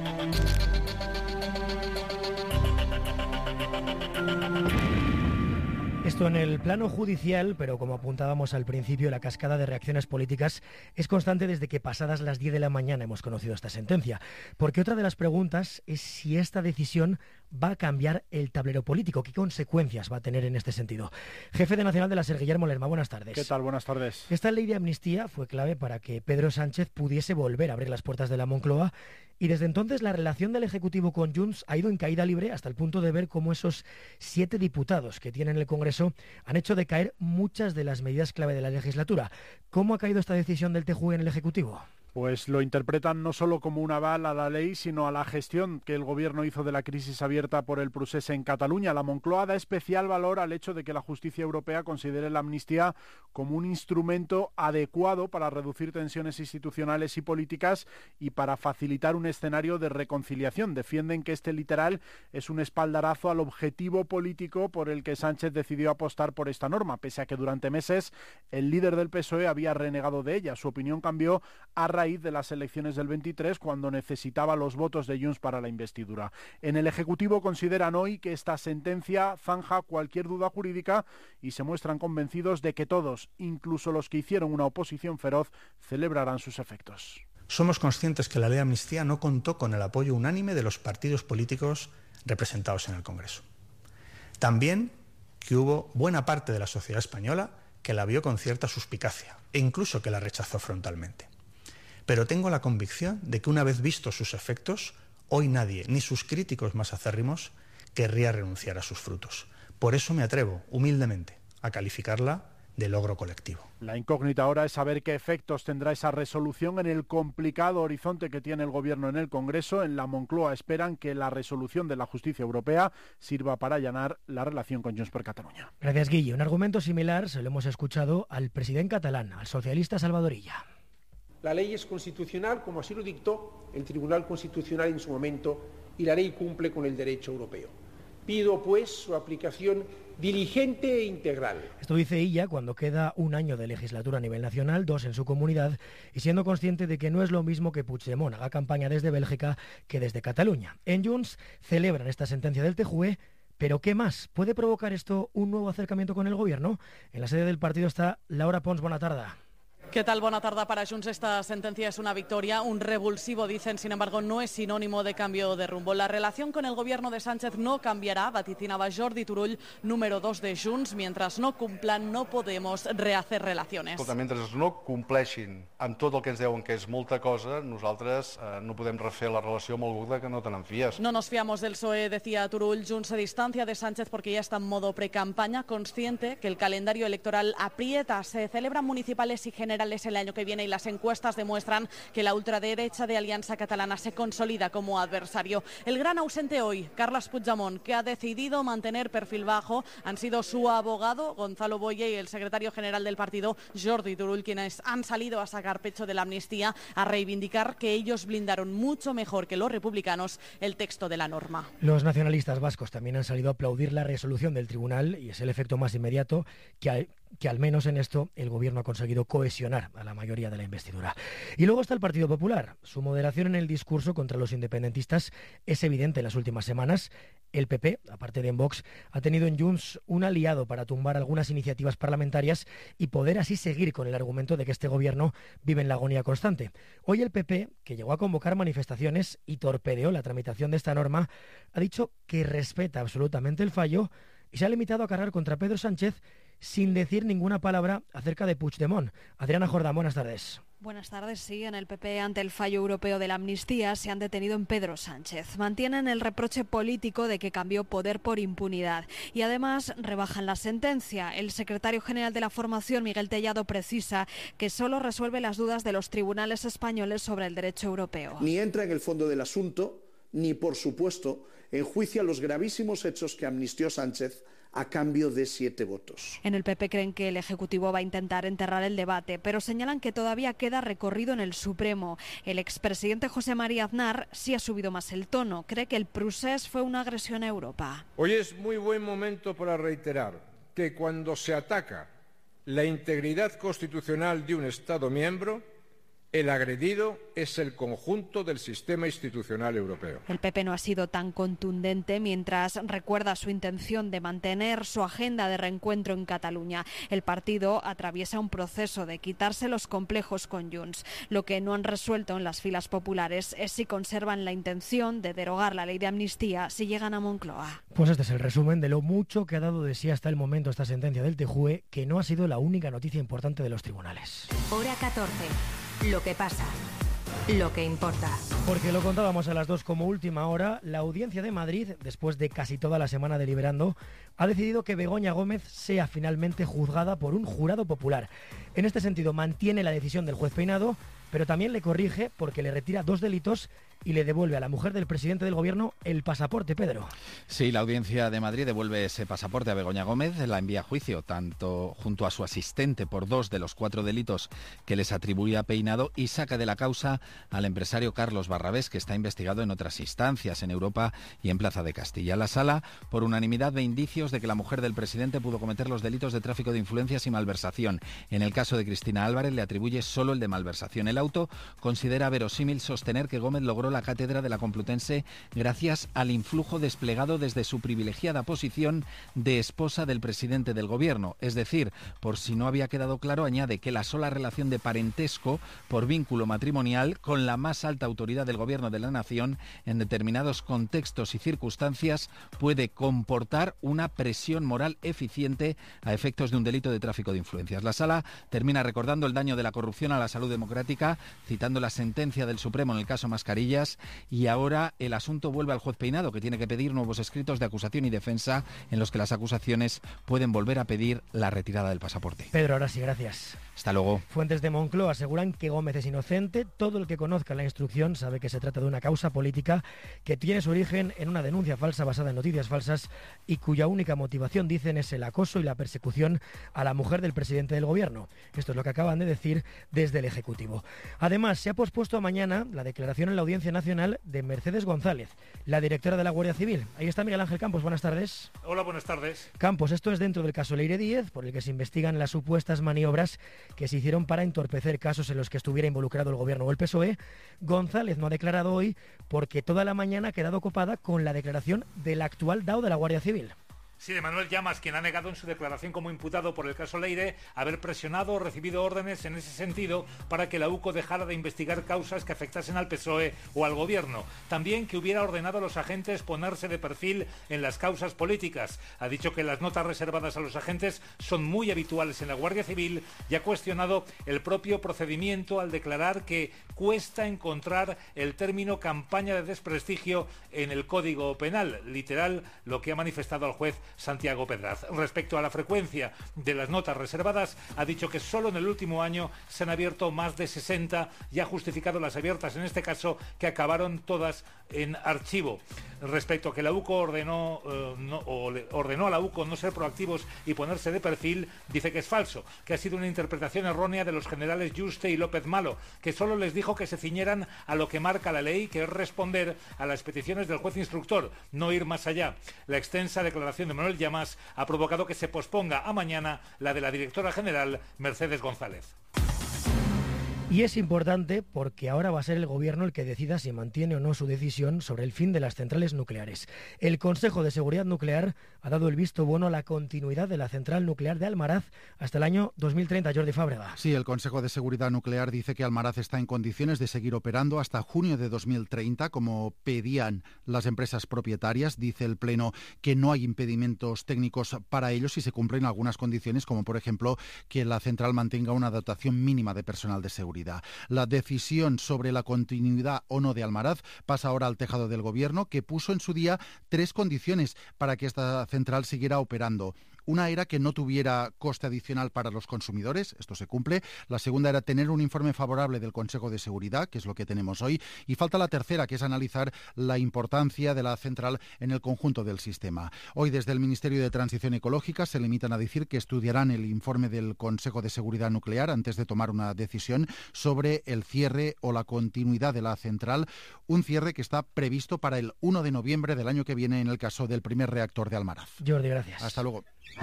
Esto en el plano judicial, pero como apuntábamos al principio, la cascada de reacciones políticas es constante desde que pasadas las 10 de la mañana hemos conocido esta sentencia. Porque otra de las preguntas es si esta decisión va a cambiar el tablero político. ¿Qué consecuencias va a tener en este sentido? Jefe de Nacional de la SER, Guillermo Lerma, buenas tardes. ¿Qué tal? Buenas tardes. Esta ley de amnistía fue clave para que Pedro Sánchez pudiese volver a abrir las puertas de la Moncloa, y desde entonces la relación del Ejecutivo con Junts ha ido en caída libre, hasta el punto de ver cómo esos 7 diputados que tienen el Congreso han hecho decaer muchas de las medidas clave de la legislatura. ¿Cómo ha caído esta decisión del TJUE en el Ejecutivo? Pues lo interpretan no solo como un aval a la ley, sino a la gestión que el Gobierno hizo de la crisis abierta por el procés en Cataluña. La Moncloa da especial valor al hecho de que la justicia europea considere la amnistía como un instrumento adecuado para reducir tensiones institucionales y políticas y para facilitar un escenario de reconciliación. Defienden que este literal es un espaldarazo al objetivo político por el que Sánchez decidió apostar por esta norma, pese a que durante meses el líder del PSOE había renegado de ella. Su opinión cambió a raíz de las elecciones del 23, cuando necesitaba los votos de Junts para la investidura. En el Ejecutivo consideran hoy que esta sentencia zanja cualquier duda jurídica y se muestran convencidos de que todos, incluso los que hicieron una oposición feroz, celebrarán sus efectos. Somos conscientes que la ley de amnistía no contó con el apoyo unánime de los partidos políticos representados en el Congreso. También que hubo buena parte de la sociedad española que la vio con cierta suspicacia e incluso que la rechazó frontalmente. Pero tengo la convicción de que una vez vistos sus efectos, hoy nadie, ni sus críticos más acérrimos, querría renunciar a sus frutos. Por eso me atrevo, humildemente, a calificarla de logro colectivo. La incógnita ahora es saber qué efectos tendrá esa resolución en el complicado horizonte que tiene el Gobierno en el Congreso. En la Moncloa esperan que la resolución de la justicia europea sirva para allanar la relación con Junts per Catalunya. Gracias, Guille. Un argumento similar se lo hemos escuchado al presidente catalán, al socialista Salvador Illa. La ley es constitucional, como así lo dictó el Tribunal Constitucional en su momento, y la ley cumple con el derecho europeo. Pido, pues, su aplicación diligente e integral. Esto dice Illa cuando queda un año de legislatura a nivel nacional, 2 en su comunidad, y siendo consciente de que no es lo mismo que Puigdemont haga campaña desde Bélgica que desde Cataluña. En Junts celebran esta sentencia del TJUE, pero ¿qué más? ¿Puede provocar esto un nuevo acercamiento con el Gobierno? En la sede del partido está Laura Pons. Buena tarde. ¿Qué tal? Buena tarde para Junts. Esta sentencia es una victoria, un revulsivo, dicen, sin embargo, no es sinónimo de cambio de rumbo. La relación con el gobierno de Sánchez no cambiará, vaticinaba Jordi Turull, número 2 de Junts. Mientras no cumplan, no podemos rehacer relaciones. Escolta, mentre no compleixin amb tot el que ens deuen, que és molta cosa, nosaltres no podem refer la relació amb algú de que no te n'enfies. No nos fiamos del PSOE, decía Turull. Junts se distancia de Sánchez porque ya está en modo precampaña, consciente que el calendario electoral aprieta. Se celebran municipales y generales el año que viene y las encuestas demuestran que la ultraderecha de Alianza Catalana se consolida como adversario. El gran ausente hoy, Carles Puigdemont, que ha decidido mantener perfil bajo, han sido su abogado Gonzalo Boye y el secretario general del partido Jordi Turull, quienes han salido a sacar pecho de la amnistía, a reivindicar que ellos blindaron mucho mejor que los republicanos el texto de la norma. Los nacionalistas vascos también han salido a aplaudir la resolución del tribunal y es el efecto más inmediato que al menos en esto el gobierno ha conseguido cohesionar a la mayoría de la investidura. Y luego está el Partido Popular. Su moderación en el discurso contra los independentistas es evidente en las últimas semanas. El PP, aparte de en Vox, ha tenido en Junts un aliado para tumbar algunas iniciativas parlamentarias y poder así seguir con el argumento de que este gobierno vive en la agonía constante. Hoy el PP, que llegó a convocar manifestaciones y torpedeó la tramitación de esta norma, ha dicho que respeta absolutamente el fallo y se ha limitado a cargar contra Pedro Sánchez sin decir ninguna palabra acerca de Puigdemont. Adriana Jordán, buenas tardes. Buenas tardes. Sí, en el PP, ante el fallo europeo de la amnistía, se han detenido en Pedro Sánchez. Mantienen el reproche político de que cambió poder por impunidad y además rebajan la sentencia. El secretario general de la formación, Miguel Tellado, precisa que solo resuelve las dudas de los tribunales españoles sobre el derecho europeo. Ni entra en el fondo del asunto, ni, por supuesto, enjuicia los gravísimos hechos que amnistió Sánchez a cambio de 7 votos. En el PP creen que el Ejecutivo va a intentar enterrar el debate, pero señalan que todavía queda recorrido en el Supremo. El expresidente José María Aznar sí ha subido más el tono. Cree que el procés fue una agresión a Europa. Hoy es muy buen momento para reiterar que cuando se ataca la integridad constitucional de un Estado miembro, el agredido es el conjunto del sistema institucional europeo. El PP no ha sido tan contundente mientras recuerda su intención de mantener su agenda de reencuentro en Cataluña. El partido atraviesa un proceso de quitarse los complejos con Junts. Lo que no han resuelto en las filas populares es si conservan la intención de derogar la ley de amnistía si llegan a Moncloa. Pues este es el resumen de lo mucho que ha dado de sí hasta el momento esta sentencia del TJUE, que no ha sido la única noticia importante de los tribunales. Hora 14. Lo que pasa, lo que importa. Porque lo contábamos a las 2 como última hora, la Audiencia de Madrid, después de casi toda la semana deliberando, ha decidido que Begoña Gómez sea finalmente juzgada por un jurado popular. En este sentido, mantiene la decisión del juez Peinado, pero también le corrige porque le retira 2 delitos y le devuelve a la mujer del presidente del gobierno el pasaporte, Pedro. Sí, la Audiencia de Madrid devuelve ese pasaporte a Begoña Gómez, la envía a juicio tanto junto a su asistente por 2 de los 4 delitos que les atribuía Peinado y saca de la causa al empresario Carlos Barrabés, que está investigado en otras instancias en Europa y en Plaza de Castilla. La sala, por unanimidad, ve indicios de que la mujer del presidente pudo cometer los delitos de tráfico de influencias y malversación. En el caso de Cristina Álvarez le atribuye solo el de malversación. El auto considera verosímil sostener que Gómez logró la cátedra de la Complutense gracias al influjo desplegado desde su privilegiada posición de esposa del presidente del gobierno. Es decir, por si no había quedado claro, añade que la sola relación de parentesco por vínculo matrimonial con la más alta autoridad del gobierno de la nación en determinados contextos y circunstancias puede comportar una presión moral eficiente a efectos de un delito de tráfico de influencias. La sala termina recordando el daño de la corrupción a la salud democrática, citando la sentencia del Supremo en el caso Mascarillas, y ahora el asunto vuelve al juez Peinado, que tiene que pedir nuevos escritos de acusación y defensa en los que las acusaciones pueden volver a pedir la retirada del pasaporte. Pedro, ahora sí, gracias. Hasta luego. Fuentes de Moncloa aseguran que Gómez es inocente. Todo el que conozca la instrucción sabe que se trata de una causa política que tiene su origen en una denuncia falsa basada en noticias falsas y cuya única motivación, dicen, es el acoso y la persecución a la mujer del presidente del gobierno. Esto es lo que acaban de decir desde el Ejecutivo. Además, se ha pospuesto a mañana la declaración en la Audiencia Nacional de Mercedes González, la directora de la Guardia Civil. Ahí está Miguel Ángel Campos, buenas tardes. Hola, buenas tardes. Campos, esto es dentro del caso Leire Díez, por el que se investigan las supuestas maniobras que se hicieron para entorpecer casos en los que estuviera involucrado el gobierno o el PSOE. González no ha declarado hoy porque toda la mañana ha quedado copada con la declaración del actual DAO de la Guardia Civil. Sí, de Manuel Llamas, quien ha negado en su declaración como imputado por el caso Leire haber presionado o recibido órdenes en ese sentido para que la UCO dejara de investigar causas que afectasen al PSOE o al Gobierno. También que hubiera ordenado a los agentes ponerse de perfil en las causas políticas. Ha dicho que las notas reservadas a los agentes son muy habituales en la Guardia Civil y ha cuestionado el propio procedimiento al declarar que cuesta encontrar el término campaña de desprestigio en el Código Penal, literal lo que ha manifestado al juez Santiago Pedraz. Respecto a la frecuencia de las notas reservadas, ha dicho que solo en el último año se han abierto más de 60 y ha justificado las abiertas en este caso, que acabaron todas en archivo. Respecto a que la UCO ordenó a la UCO no ser proactivos y ponerse de perfil, dice que es falso, que ha sido una interpretación errónea de los generales Yuste y López Malo, que solo les dijo que se ciñeran a lo que marca la ley, que es responder a las peticiones del juez instructor, no ir más allá. La extensa declaración de Manuel Llamas ha provocado que se posponga a mañana la de la directora general Mercedes González. Y es importante porque ahora va a ser el Gobierno el que decida si mantiene o no su decisión sobre el fin de las centrales nucleares. El Consejo de Seguridad Nuclear ha dado el visto bueno a la continuidad de la central nuclear de Almaraz hasta el año 2030. Jordi Fábrega. Sí, el Consejo de Seguridad Nuclear dice que Almaraz está en condiciones de seguir operando hasta junio de 2030, como pedían las empresas propietarias. Dice el Pleno que no hay impedimentos técnicos para ello si se cumplen algunas condiciones, como por ejemplo que la central mantenga una dotación mínima de personal de seguridad. La decisión sobre la continuidad o no de Almaraz pasa ahora al tejado del Gobierno, que puso en su día 3 condiciones para que esta central siguiera operando. Una era que no tuviera coste adicional para los consumidores, esto se cumple. La segunda era tener un informe favorable del Consejo de Seguridad, que es lo que tenemos hoy. Y falta la tercera, que es analizar la importancia de la central en el conjunto del sistema. Hoy, desde el Ministerio de Transición Ecológica, se limitan a decir que estudiarán el informe del Consejo de Seguridad Nuclear antes de tomar una decisión sobre el cierre o la continuidad de la central. Un cierre que está previsto para el 1 de noviembre del año que viene en el caso del primer reactor de Almaraz. Jordi, gracias. Hasta luego.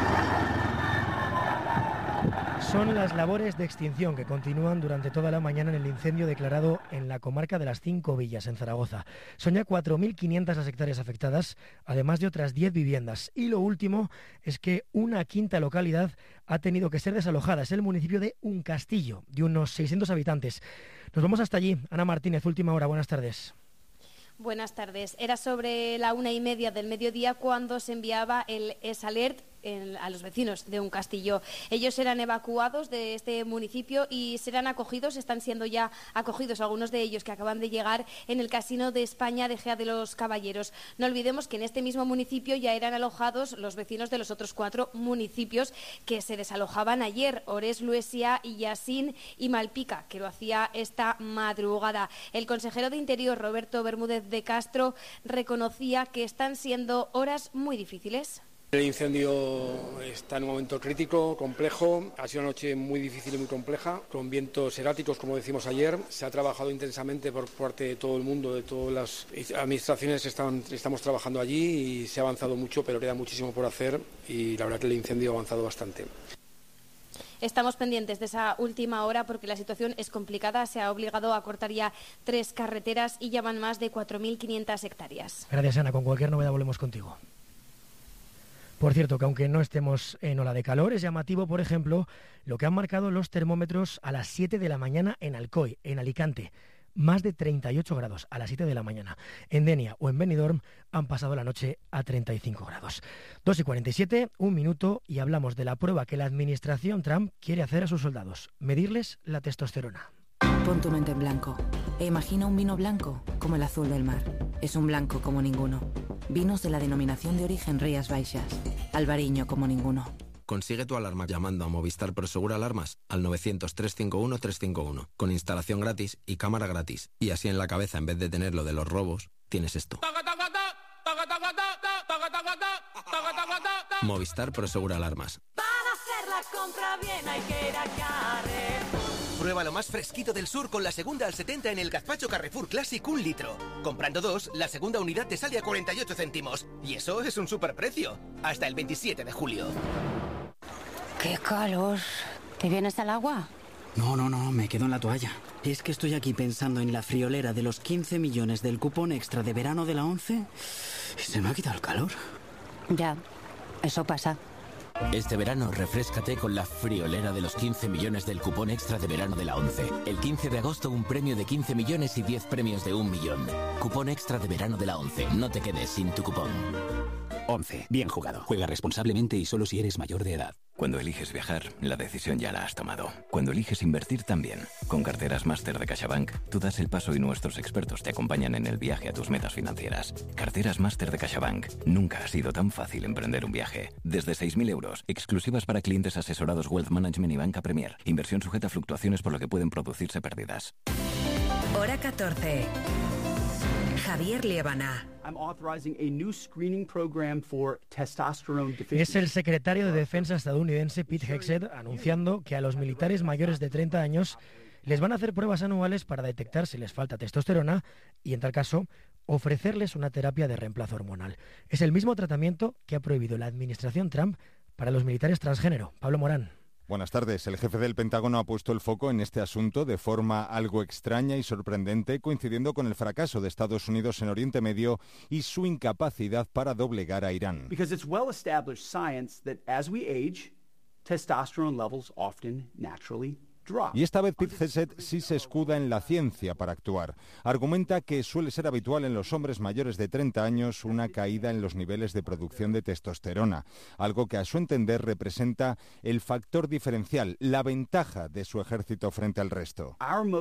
Son las labores de extinción que continúan durante toda la mañana en el incendio declarado en la comarca de las 5 Villas, en Zaragoza. Son ya 4.500 las hectáreas afectadas, además de otras 10 viviendas. Y lo último es que una quinta localidad ha tenido que ser desalojada. Es el municipio de Uncastillo, de unos 600 habitantes. Nos vamos hasta allí. Ana Martínez, última hora. Buenas tardes. Buenas tardes. Era sobre la 1:30 del mediodía cuando se enviaba el SALERT a los vecinos de Uncastillo. Ellos eran evacuados de este municipio y serán acogidos, están siendo ya acogidos algunos de ellos que acaban de llegar en el Casino de España de Gea de los Caballeros. No olvidemos que en este mismo municipio ya eran alojados los vecinos de los otros 4 municipios que se desalojaban ayer: Ores, Luesia, Illesín y Malpica, que lo hacía esta madrugada. El consejero de Interior, Roberto Bermúdez de Castro, reconocía que están siendo horas muy difíciles. El incendio está en un momento crítico, complejo. Ha sido una noche muy difícil y muy compleja, con vientos erráticos, como decimos ayer. Se ha trabajado intensamente por parte de todo el mundo, de todas las administraciones. Estamos trabajando allí y se ha avanzado mucho, pero queda muchísimo por hacer y la verdad que el incendio ha avanzado bastante. Estamos pendientes de esa última hora porque la situación es complicada. Se ha obligado a cortar ya 3 carreteras y ya van más de 4.500 hectáreas. Gracias, Ana. Con cualquier novedad volvemos contigo. Por cierto, que aunque no estemos en ola de calor, es llamativo, por ejemplo, lo que han marcado los termómetros a las 7 de la mañana en Alcoy, en Alicante. Más de 38 grados a las 7 de la mañana. En Denia o en Benidorm han pasado la noche a 35 grados. 2:47, 1 minuto, y hablamos de la prueba que la administración Trump quiere hacer a sus soldados: medirles la testosterona. Pon tu mente en blanco e imagina un vino blanco como el azul del mar. Es un blanco como ninguno. Vinos de la denominación de origen Rías Baixas. Albariño como ninguno. Consigue tu alarma llamando a Movistar Prosegur Alarmas al 900-351-351, con instalación gratis y cámara gratis. Y así en la cabeza, en vez de tener lo de los robos, tienes esto. Movistar Prosegur Alarmas. Para hacer la compra bien hay que ir a Carrefour. Prueba lo más fresquito del sur con la segunda al 70 en el gazpacho Carrefour Classic 1 litro. Comprando 2, la segunda unidad te sale a 48 céntimos. Y eso es un superprecio. Hasta el 27 de julio. ¡Qué calor! ¿Te vienes al agua? No, me quedo en la toalla. Es que estoy aquí pensando en la friolera de los 15 millones del cupón extra de verano de la 11 y se me ha quitado el calor. Ya. Eso pasa. Este verano refréscate con la friolera de los 15 millones del cupón extra de verano de la ONCE. El 15 de agosto un premio de 15 millones y 10 premios de 1 millón. Cupón extra de verano de la ONCE. No te quedes sin tu cupón. 11. Bien jugado. Juega responsablemente y solo si eres mayor de edad. Cuando eliges viajar, la decisión ya la has tomado. Cuando eliges invertir, también. Con carteras Máster de CaixaBank, tú das el paso y nuestros expertos te acompañan en el viaje a tus metas financieras. Carteras Máster de CaixaBank. Nunca ha sido tan fácil emprender un viaje. Desde 6.000 euros, exclusivas para clientes asesorados Wealth Management y Banca Premier. Inversión sujeta a fluctuaciones por lo que pueden producirse pérdidas. Hora 14. Javier Liébana. Es el secretario de Defensa estadounidense Pete Hegseth anunciando que a los militares mayores de 30 años les van a hacer pruebas anuales para detectar si les falta testosterona y, en tal caso, ofrecerles una terapia de reemplazo hormonal. Es el mismo tratamiento que ha prohibido la administración Trump para los militares transgénero. Pablo Morán. Buenas tardes. El jefe del Pentágono ha puesto el foco en este asunto de forma algo extraña y sorprendente, coincidiendo con el fracaso de Estados Unidos en Oriente Medio y su incapacidad para doblegar a Irán. Because it's well established science that as we age, testosterone levels often naturally Y esta vez Pete Hegseth sí se escuda en la ciencia para actuar. Argumenta que suele ser habitual en los hombres mayores de 30 años una caída en los niveles de producción de testosterona, algo que a su entender representa el factor diferencial, la ventaja de su ejército frente al resto.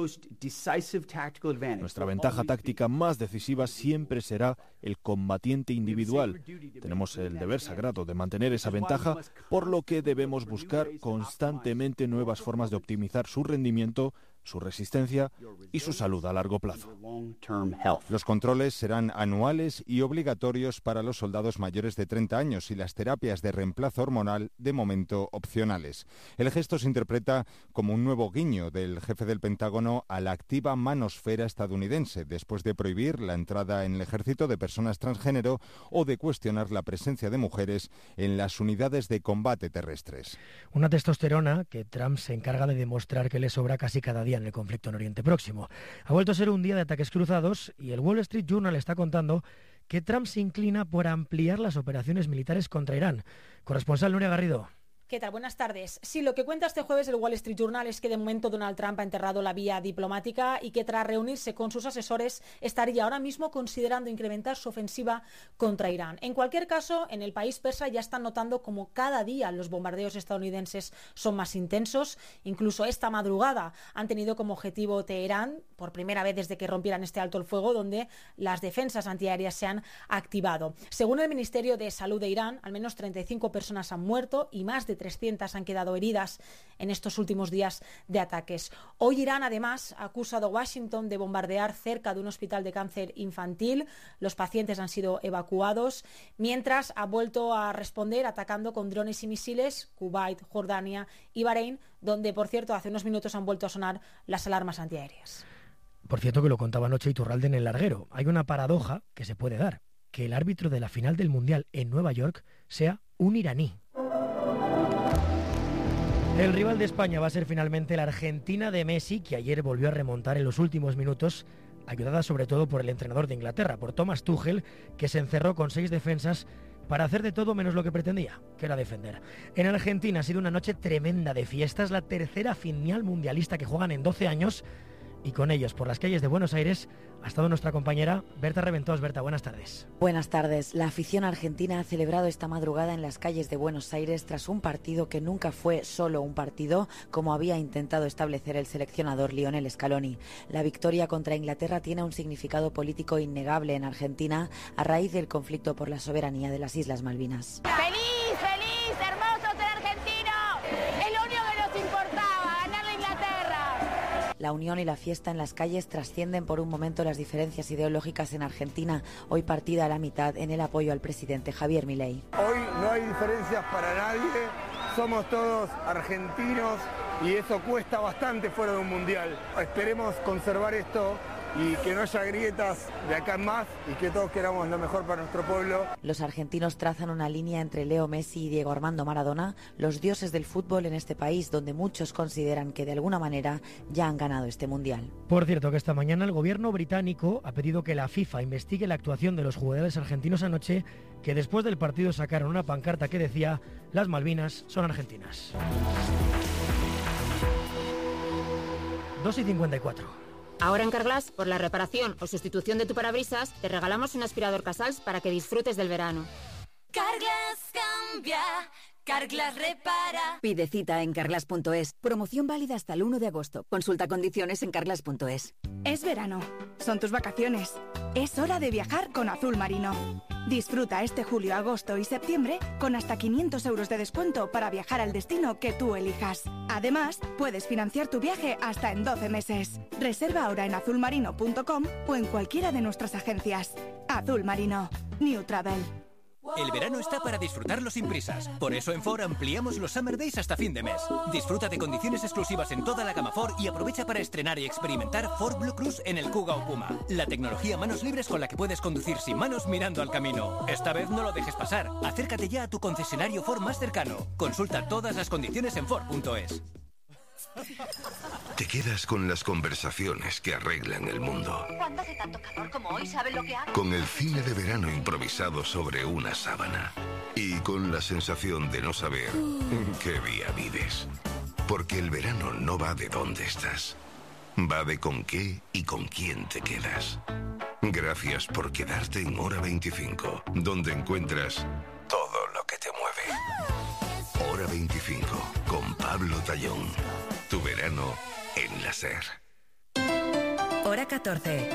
Nuestra ventaja táctica más decisiva siempre será el combatiente individual. Tenemos el deber sagrado de mantener esa ventaja, por lo que debemos buscar constantemente nuevas formas de optimizar su rendimiento, su resistencia y su salud a largo plazo. Los controles serán anuales y obligatorios para los soldados mayores de 30 años y las terapias de reemplazo hormonal, de momento, opcionales. El gesto se interpreta como un nuevo guiño del jefe del Pentágono a la activa manosfera estadounidense, después de prohibir la entrada en el ejército de personas transgénero o de cuestionar la presencia de mujeres en las unidades de combate terrestres. Una testosterona que Trump se encarga de demostrar que le sobra casi cada día en el conflicto en Oriente Próximo. Ha vuelto a ser un día de ataques cruzados y el Wall Street Journal está contando que Trump se inclina por ampliar las operaciones militares contra Irán. Corresponsal Nuria Garrido. ¿Qué tal? Buenas tardes. Sí, lo que cuenta este jueves el Wall Street Journal es que de momento Donald Trump ha enterrado la vía diplomática y que tras reunirse con sus asesores estaría ahora mismo considerando incrementar su ofensiva contra Irán. En cualquier caso, en el país persa ya están notando como cada día los bombardeos estadounidenses son más intensos. Incluso esta madrugada han tenido como objetivo Teherán, por primera vez desde que rompieran este alto el fuego, donde las defensas antiaéreas se han activado. Según el Ministerio de Salud de Irán, al menos 35 personas han muerto y más de 300 han quedado heridas en estos últimos días de ataques. Hoy Irán, además, ha acusado a Washington de bombardear cerca de un hospital de cáncer infantil. Los pacientes han sido evacuados, mientras ha vuelto a responder atacando con drones y misiles Kuwait, Jordania y Bahrein, donde, por cierto, hace unos minutos han vuelto a sonar las alarmas antiaéreas. Por cierto, que lo contaba anoche Iturralde en El Larguero. Hay una paradoja que se puede dar, que el árbitro de la final del Mundial en Nueva York sea un iraní. El rival de España va a ser finalmente la Argentina de Messi, que ayer volvió a remontar en los últimos minutos, ayudada sobre todo por el entrenador de Inglaterra, por Thomas Tuchel, que se encerró con 6 defensas para hacer de todo menos lo que pretendía, que era defender. En Argentina ha sido una noche tremenda de fiestas, la tercera final mundialista que juegan en 12 años, y con ellos por las calles de Buenos Aires ha estado nuestra compañera Berta Reventós. Berta, buenas tardes. Buenas tardes. La afición argentina ha celebrado esta madrugada en las calles de Buenos Aires tras un partido que nunca fue solo un partido, como había intentado establecer el seleccionador Lionel Scaloni. La victoria contra Inglaterra tiene un significado político innegable en Argentina a raíz del conflicto por la soberanía de las Islas Malvinas. ¡Feliz, feliz, hermoso ser argentino! Es lo único que nos importaba, ganarle a Inglaterra. La unión y la fiesta en las calles trascienden por un momento las diferencias ideológicas en Argentina, hoy partida a la mitad en el apoyo al presidente Javier Milei. Hoy no hay diferencias para nadie, somos todos argentinos y eso cuesta bastante fuera de un mundial. Esperemos conservar esto y que no haya grietas de acá en más y que todos queramos lo mejor para nuestro pueblo. Los argentinos trazan una línea entre Leo Messi y Diego Armando Maradona, los dioses del fútbol en este país donde muchos consideran que de alguna manera ya han ganado este mundial. Por cierto, que esta mañana el gobierno británico ha pedido que la FIFA investigue la actuación de los jugadores argentinos anoche, que después del partido sacaron una pancarta que decía: las Malvinas son argentinas. 2:54. Ahora en Carglass, por la reparación o sustitución de tu parabrisas, te regalamos un aspirador Casals para que disfrutes del verano. Carglass cambia, Carglass repara. Pide cita en carglass.es. Promoción válida hasta el 1 de agosto. Consulta condiciones en carglass.es. Es verano. Son tus vacaciones. Es hora de viajar con Azul Marino. Disfruta este julio, agosto y septiembre con hasta 500 euros de descuento para viajar al destino que tú elijas. Además, puedes financiar tu viaje hasta en 12 meses. Reserva ahora en azulmarino.com o en cualquiera de nuestras agencias. Azul Marino. New Travel. El verano está para disfrutarlo sin prisas. Por eso en Ford ampliamos los Summer Days hasta fin de mes. Disfruta de condiciones exclusivas en toda la gama Ford y aprovecha para estrenar y experimentar Ford Blue Cruise en el Kuga o Puma. La tecnología manos libres con la que puedes conducir sin manos mirando al camino. Esta vez no lo dejes pasar. Acércate ya a tu concesionario Ford más cercano. Consulta todas las condiciones en Ford.es. Te quedas con las conversaciones que arreglan el mundo. Cuando hace tanto calor como hoy, ¿sabes lo que hago? Con el cine de verano improvisado sobre una sábana. Y con la sensación de no saber en qué día vives. Porque el verano no va de dónde estás. Va de con qué y con quién te quedas. Gracias por quedarte en Hora 25, donde encuentras todo lo que te mueve. Hora 25, con Pablo Tallón. Tu verano en la SER. Hora 14.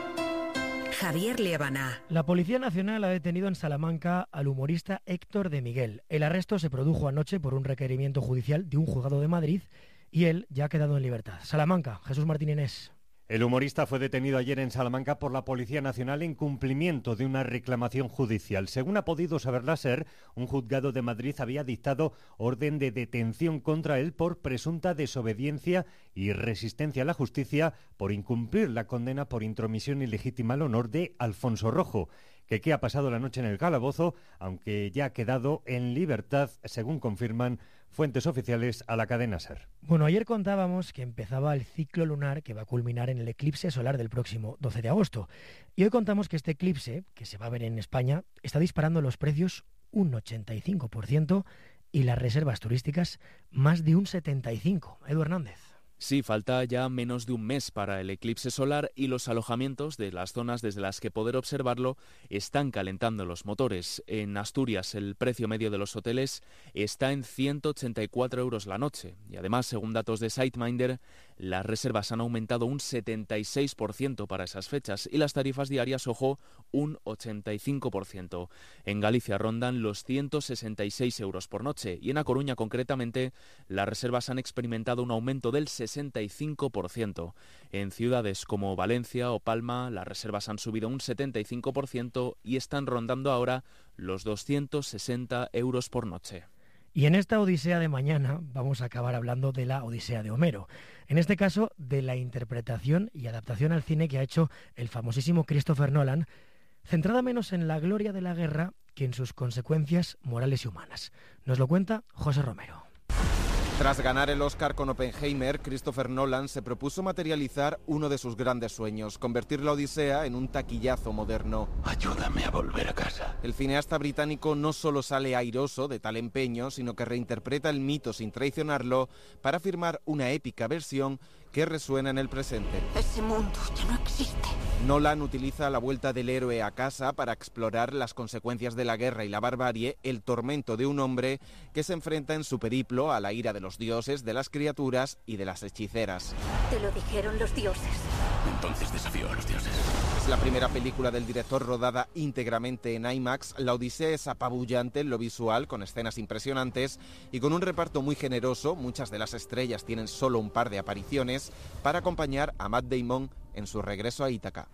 Javier Liébana. La Policía Nacional ha detenido en Salamanca al humorista Héctor de Miguel. El arresto se produjo anoche por un requerimiento judicial de un juzgado de Madrid y él ya ha quedado en libertad. Salamanca, Jesús Martín Inés. El humorista fue detenido ayer en Salamanca por la Policía Nacional en cumplimiento de una reclamación judicial. Según ha podido saber la SER, un juzgado de Madrid había dictado orden de detención contra él por presunta desobediencia y resistencia a la justicia por incumplir la condena por intromisión ilegítima al honor de Alfonso Rojo, que ha pasado la noche en el calabozo, aunque ya ha quedado en libertad, según confirman fuentes oficiales a la cadena SER. Bueno, ayer contábamos que empezaba el ciclo lunar que va a culminar en el eclipse solar del próximo 12 de agosto. Y hoy contamos que este eclipse, que se va a ver en España, está disparando los precios un 85% y las reservas turísticas más de un 75%. Edu Hernández. Sí, falta ya menos de un mes para el eclipse solar y los alojamientos de las zonas desde las que poder observarlo están calentando los motores. En Asturias el precio medio de los hoteles está en 184 euros la noche y además, según datos de SiteMinder, las reservas han aumentado un 76% para esas fechas y las tarifas diarias, ojo, un 85%. En Galicia rondan los 166 euros por noche y en A Coruña concretamente las reservas han experimentado un aumento del 65%. En ciudades como Valencia o Palma las reservas han subido un 75% y están rondando ahora los 260 euros por noche. Y en esta Odisea de mañana vamos a acabar hablando de la Odisea de Homero. En este caso, de la interpretación y adaptación al cine que ha hecho el famosísimo Christopher Nolan, centrada menos en la gloria de la guerra que en sus consecuencias morales y humanas. Nos lo cuenta José Romero. Tras ganar el Oscar con Oppenheimer, Christopher Nolan se propuso materializar uno de sus grandes sueños, convertir la Odisea en un taquillazo moderno. Ayúdame a volver a casa. El cineasta británico no solo sale airoso de tal empeño, sino que reinterpreta el mito sin traicionarlo para firmar una épica versión que resuena en el presente. Ese mundo ya no existe. Nolan utiliza la vuelta del héroe a casa para explorar las consecuencias de la guerra y la barbarie, el tormento de un hombre que se enfrenta en su periplo a la ira de los dioses, de las criaturas y de las hechiceras. Te lo dijeron los dioses. Entonces desafío a los dioses. Es la primera película del director rodada íntegramente en IMAX. La Odisea es apabullante en lo visual, con escenas impresionantes y con un reparto muy generoso. Muchas de las estrellas tienen solo un par de apariciones para acompañar a Matt Damon en su regreso a Ítaca.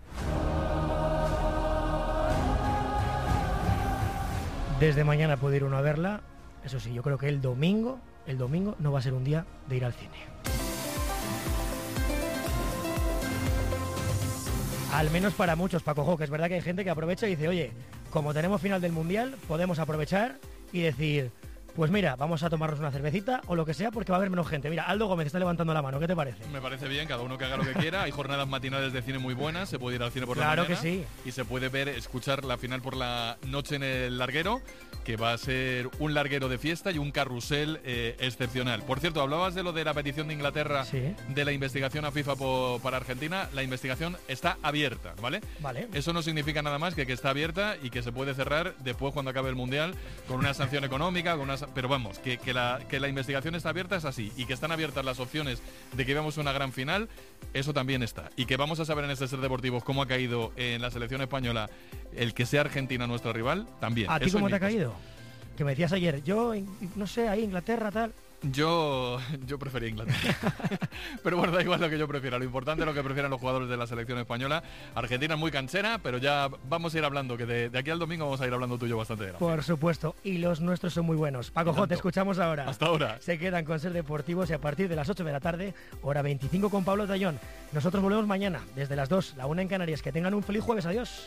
Desde mañana puede ir uno a verla. Eso sí, yo creo que el domingo no va a ser un día de ir al cine. Al menos para muchos, Paco, que es verdad que hay gente que aprovecha y dice, oye, como tenemos final del Mundial, podemos aprovechar y decir, pues mira, vamos a tomarnos una cervecita o lo que sea porque va a haber menos gente. Mira, Aldo Gómez está levantando la mano, ¿qué te parece? Me parece bien, cada uno que haga lo que quiera. Hay jornadas matinales de cine muy buenas, se puede ir al cine por la mañana. Claro que sí. Y se puede escuchar la final por la noche en el larguero, que va a ser un larguero de fiesta y un carrusel excepcional. Por cierto, hablabas de lo de la petición de Inglaterra de la investigación a FIFA para Argentina. La investigación está abierta, ¿vale? Vale. Eso no significa nada más que está abierta y que se puede cerrar después cuando acabe el Mundial con una sanción económica, pero vamos, que la investigación está abierta es así, y que están abiertas las opciones de que veamos una gran final, eso también está. Y que vamos a saber en este Ser Deportivos cómo ha caído en la selección española el que sea Argentina nuestro rival, también. ¿A ti cómo te ha caído? Que me decías ayer, yo, no sé, ahí Inglaterra, tal... Yo prefería Inglaterra. Pero bueno, da igual lo que yo prefiera. Lo importante es lo que prefieran los jugadores de la selección española. Argentina es muy canchera, pero ya vamos a ir hablando, que de aquí al domingo vamos a ir hablando tú y yo bastante de la Por supuesto, y los nuestros son muy buenos. Paco, te escuchamos ahora. Hasta ahora. Se quedan con Ser Deportivos y a partir de las 8 de la tarde, hora 25 con Pablo Tallón. Nosotros volvemos mañana, desde las 2, la 1 en Canarias. Que tengan un feliz jueves. Adiós.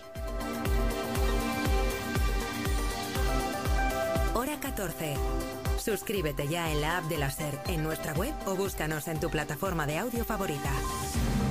Hora 14. Suscríbete ya en la app de la SER, en nuestra web o búscanos en tu plataforma de audio favorita.